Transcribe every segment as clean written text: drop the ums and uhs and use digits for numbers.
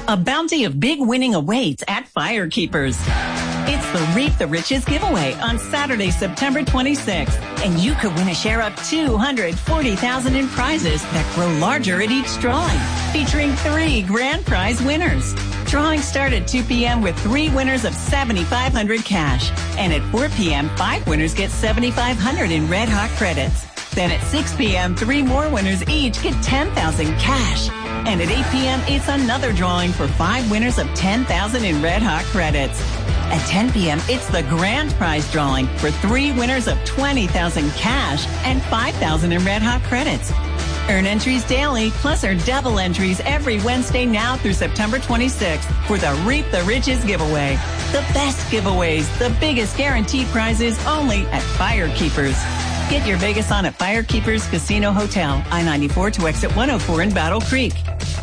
A bounty of big winning awaits at Firekeepers. It's the Reap the Riches giveaway on Saturday, September 26th. And you could win a share of $240,000 in prizes that grow larger at each drawing, featuring 3 grand prize winners. Drawings start at 2 p.m. with 3 winners of $7,500 cash. And at 4 p.m., 5 winners get $7,500 in Red Hot credits. Then at 6 p.m., 3 more winners each get $10,000 cash. And at 8 p.m., it's another drawing for 5 winners of $10,000 in Red Hot credits. At 10 p.m., it's the grand prize drawing for 3 winners of $20,000 cash and $5,000 in Red Hot credits. Earn entries daily, plus earn double entries every Wednesday now through September 26th for the Reap the Riches giveaway. The best giveaways, the biggest guaranteed prizes only at Firekeepers. Get your Vegas on at Firekeepers Casino Hotel, I-94 to exit 104 in Battle Creek.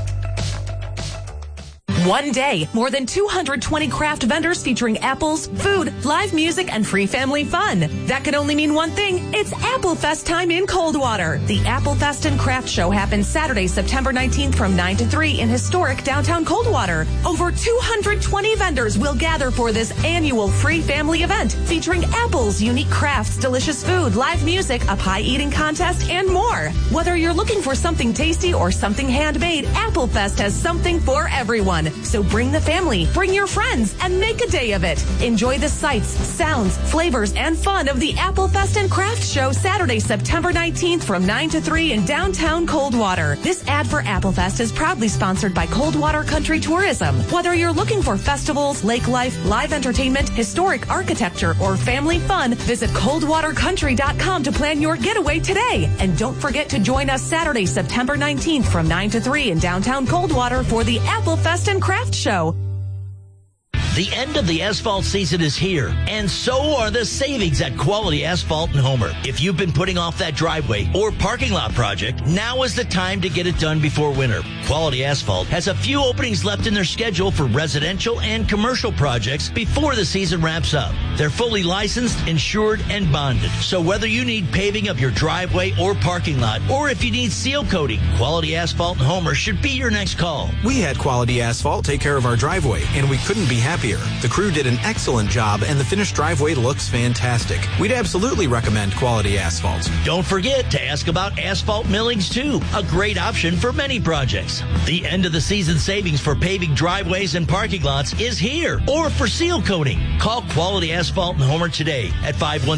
One day, more than 220 craft vendors featuring apples, food, live music, and free family fun. That could only mean one thing. It's Apple Fest time in Coldwater. The Apple Fest and Craft Show happens Saturday, September 19th from 9 to 3 in historic downtown Coldwater. Over 220 vendors will gather for this annual free family event featuring apples, unique crafts, delicious food, live music, a pie eating contest, and more. Whether you're looking for something tasty or something handmade, Apple Fest has something for everyone. So bring the family, bring your friends, and make a day of it. Enjoy the sights, sounds, flavors, and fun of the Apple Fest and Craft Show Saturday, September 19th from 9 to 3 in downtown Coldwater. This ad for Apple Fest is proudly sponsored by Coldwater Country Tourism. Whether you're looking for festivals, lake life, live entertainment, historic architecture, or family fun, visit coldwatercountry.com to plan your getaway today. And don't forget to join us Saturday, September 19th from 9 to 3 in downtown Coldwater for the Apple Fest and Craft Show. The end of the asphalt season is here, and so are the savings at Quality Asphalt in Homer. If you've been putting off that driveway or parking lot project, now is the time to get it done before winter. Quality Asphalt has a few openings left in their schedule for residential and commercial projects before the season wraps up. They're fully licensed, insured, and bonded. So whether you need paving of your driveway or parking lot, or if you need seal coating, Quality Asphalt in Homer should be your next call. We had Quality Asphalt take care of our driveway, and we couldn't be happier. The crew did an excellent job, and the finished driveway looks fantastic. We'd absolutely recommend Quality Asphalt. Don't forget to ask about asphalt millings, too. A great option for many projects. The end of the season savings for paving driveways and parking lots is here, or for seal coating. Call Quality Asphalt in Homer today at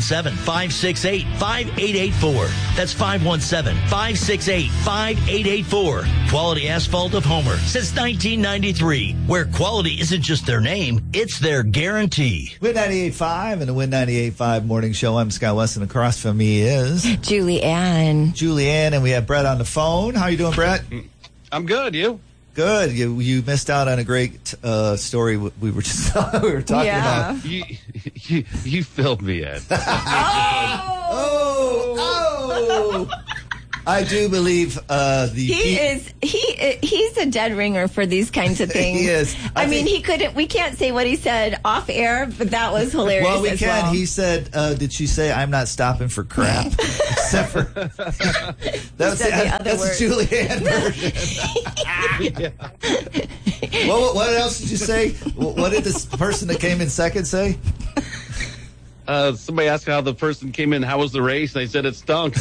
517-568-5884. That's 517-568-5884. Quality Asphalt of Homer since 1993, where quality isn't just their name, it's their guarantee. Win 98.5 and the Win 98.5 Morning Show. I'm Scott Weston. Across from me is Julianne, and we have Brett on the phone. How you doing, Brett? I'm good. You? Good. You missed out on a great story we were talking about. You filled me in. Oh! I do believe he's a dead ringer for these kinds of things. He is. We can't say what he said off air, but that was hilarious. Well, we as can. Well. He said, "Did she say I'm not stopping for crap?" Except for that's the Julianne version. What else did you say? What did this person that came in second say? Somebody asked how the person came in. How was the race? They said it stunk.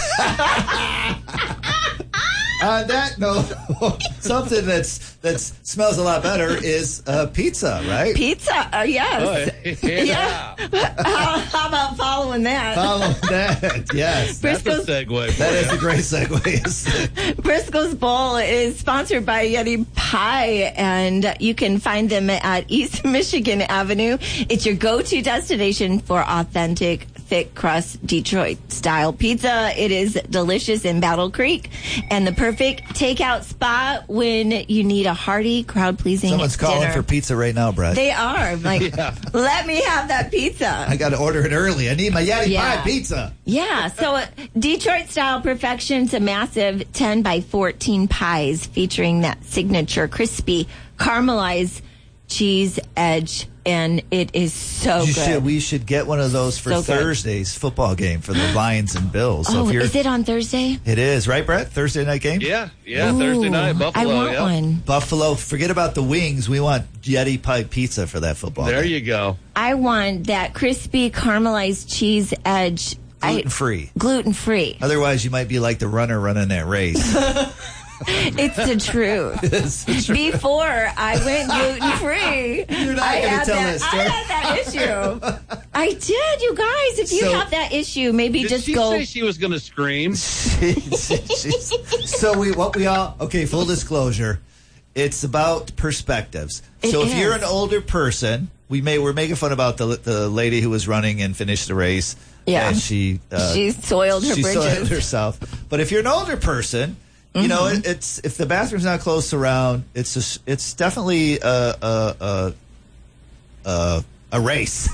On that note, something that smells a lot better is pizza, right? Pizza, yes. Oh, yeah. How about following that? Follow that, yes. That's a segue. That is a great segue. Briscoe's Bowl is sponsored by Yeti Pie, and you can find them at East Michigan Avenue. It's your go-to destination for authentic, thick crust Detroit-style pizza. It is delicious in Battle Creek, and the perfect takeout spot when you need a hearty, crowd-pleasing Someone's calling dinner. for pizza right now, Brett. They are. Let me have that pizza. I got to order it early. I need my Yeti Pie pizza. Yeah, so Detroit-style perfection. It's a massive 10 by 14 pies featuring that signature crispy, caramelized cheese edge, and it is so good. We should get one of those for Thursday's football game for the Lions and Bills. So Oh, is it on Thursday? It is, right, Brett? Thursday night game? Yeah, Ooh, Thursday night, Buffalo. I want one. Buffalo, forget about the wings. We want Yeti Pie Pizza for that football There game. you go. I want that crispy caramelized cheese edge. Gluten-free. Gluten-free. Otherwise, you might be like the runner running that race. It's the truth. It's the truth. Before I went gluten-free, You're not going to tell that story. I had that issue. I did, you guys. If you have that issue, maybe Did just she go. say she was going to scream? Okay, full disclosure. It's about perspectives. It So if is. you're an older person, we're making fun about the lady who was running and finished the race. Yeah. And she soiled her bridges. soiled herself. But if you're an older person, you know, it's if the bathroom's not close around, it's definitely a race.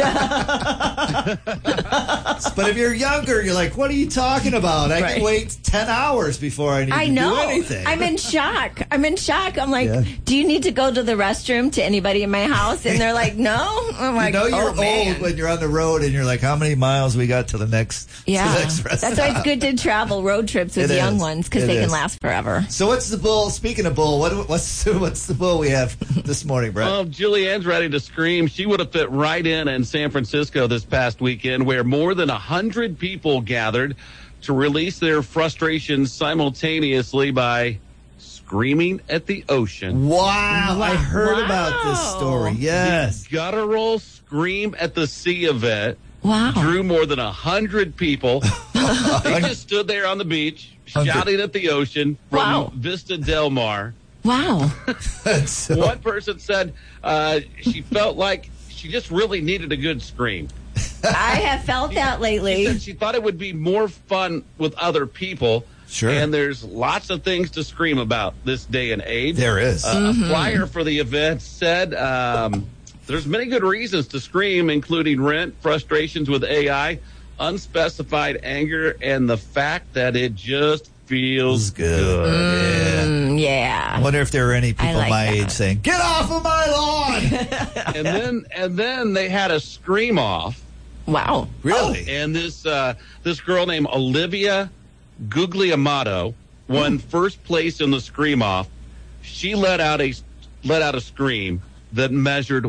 But if you're younger, you're like, what are you talking about? I can wait 10 hours before I need to do anything. I'm in shock. I'm like, Yeah. do you need to go to the restroom to anybody in my house? And they're like, no. I'm like, you're oh, old man. when you're on the road and you're like, how many miles we got to the next Yeah, rest that's stop? why it's good to travel road trips with It young is. ones because It they is. can last forever. So what's the bull? Speaking of bull, what's the bull we have this morning, Brett? Well, Julianne's ready to scream. She would have fit right in San Francisco this past weekend, where more than 100 people gathered to release their frustrations simultaneously by screaming at the ocean. Wow, I heard about this story. Yes. The guttural scream at the sea event Wow. drew more than 100 people. They just stood there on the beach shouting at the ocean from Wow. Vista Del Mar. Wow. So- One person said she felt like she just really needed a good scream. I have felt that She lately. said she thought it would be more fun with other people. Sure. And there's lots of things to scream about this day and age. There is. A flyer for the event said there's many good reasons to scream, including rent, frustrations with AI, unspecified anger, and the fact that it just feels good. Yeah. I Yeah. wonder if there were any people like my that. age saying, "Get off of my lawn!" And then they had a scream off. Wow. Really? And this girl named Olivia Guglielmato won first place in the scream off. She let out a scream that measured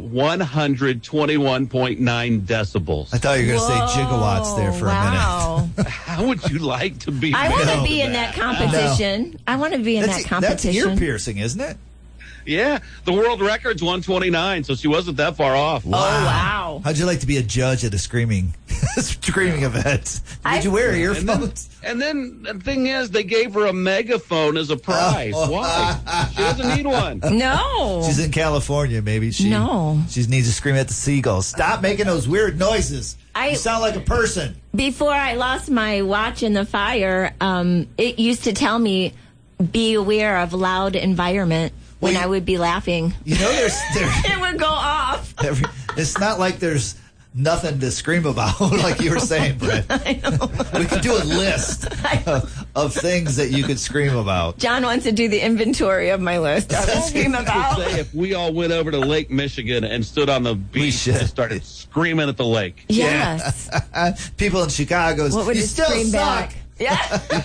121.9 decibels. I thought you were going to say gigawatts there for a minute. Wow. How would you like to be? I want to filmed be in that competition. I want to be in that That's competition. ear piercing, isn't it? Yeah, the world record's 129, so she wasn't that far off. Oh, wow. How'd you like to be a judge at a screaming event? Did you wear earphones? And then the thing is, they gave her a megaphone as a prize. Why? She doesn't need one. No. She's in California. Maybe she needs to scream at the seagulls. Stop making those weird noises. You sound like a person. Before I lost my watch in the fire, it used to tell me, be aware of loud environment when I would be laughing. You know, It would go off. it's not like there's nothing to scream about, like you were saying, Brett. I know. We could do a list of things that you could scream about. John wants to do the inventory of my list. I will scream about. Say if we all went over to Lake Michigan and stood on the beach and started screaming at the lake. Yes. People in Chicago, What would you it still scream suck. back? Yeah.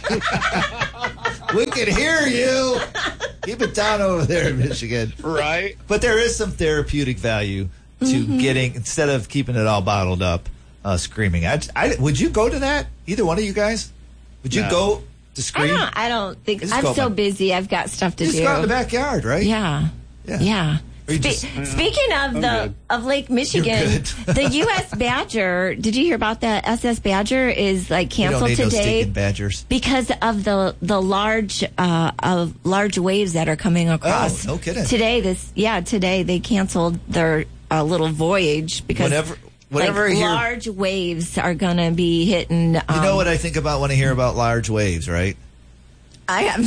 We can hear you. Keep it down over there in Michigan. Right. But there is some therapeutic value to getting, instead of keeping it all bottled up, screaming. Would you go to that? Either one of you guys? Would you go to scream? I don't think. Just I'm go so back. busy. I've got stuff to Just do. go out in the backyard, right? Yeah. Yeah. Or you Speaking of Lake Michigan, the U.S. Badger. Did you hear about that? SS Badger is like We don't canceled need no today stinking badgers. because of the large waves that are coming across. Oh, no kidding. Today they canceled their little voyage because Whenever I hear, large waves are going to be hitting. you know what I think about when I hear about large waves, right? I have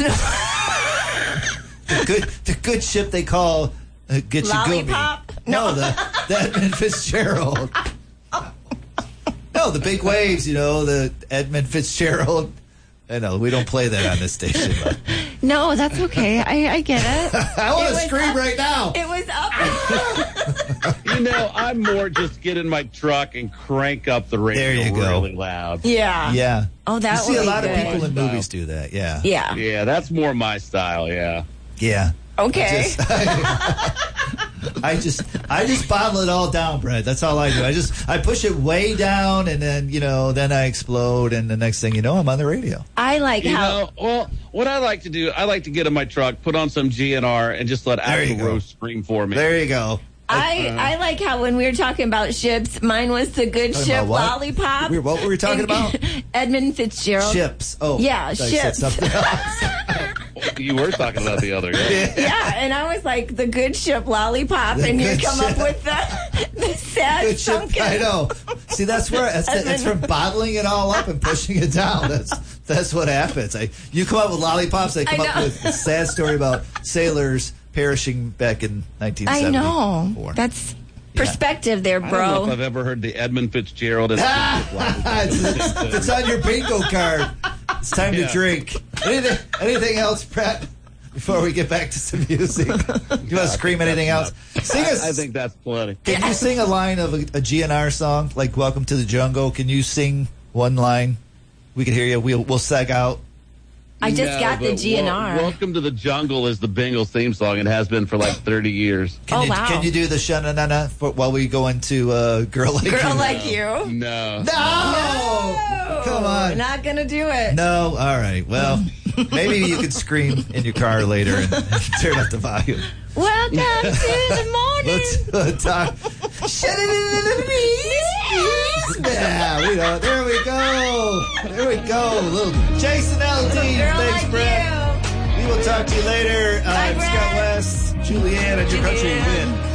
no. The good ship they call Gitchagumi. Lollipop? No, the Edmund Fitzgerald. No, the big waves, the Edmund Fitzgerald. I know, we don't play that on this station. But No, that's okay. I get it. I want to scream right now. It was up. I'm more just get in my truck and crank up the radio There you go. really loud. Yeah. Yeah. Oh, that You see would a be lot good. of people in movies do that. Yeah. Yeah. Yeah, that's more my style, yeah. Yeah. Okay. I just bottle it all down, Brett. That's all I do. I push it way down, and then then I explode, and the next thing you know, I'm on the radio. I like how. Well, what I like to do, I like to get in my truck, put on some GNR, and just let There you Axl go. Rose scream for me. There you go. I like how when we were talking about ships, mine was the good Talking ship about what? lollipop. What were we talking about? Edmund Fitzgerald. Ships. Oh, Yeah, I said ships. something else. You were talking about the other, yeah. Yeah, and I was like the good ship lollipop, The and you good come up ship. with the sad Good ship. sunken. I know. See, that's where it's from bottling it all up and pushing it down. That's what happens. You come up with lollipops. I come up know. with a sad story about sailors perishing back in 1974. I know. That's perspective there, I don't know bro. if I've ever heard the Edmund Fitzgerald. It's on your bingo card. It's time to drink. Anything else, Brett? Before we get back to some music, you want to scream anything else? Sing us. I think that's plenty. Can you sing a line of a GNR song, like "Welcome to the Jungle"? Can you sing one line? We can hear you. We'll seg out. I just got the but GNR. Welcome to the Jungle is the Bengals theme song. It has been for like 30 years. Wow. Can you do the sha-na-na-na while we go into Girl Like You? Girl like you. No. No! Come on. Not gonna do it. No? All right. Well, maybe you could scream in your car later and turn up the volume. Welcome to the morning. Let's talk. Shut it in the breeze. Yeah, there we go. There we go. Little Jason Aldean. Girl Thanks, like Brett. you. We will talk to you later. Bye, I'm Scott Brett. West, Julianne, and your country win.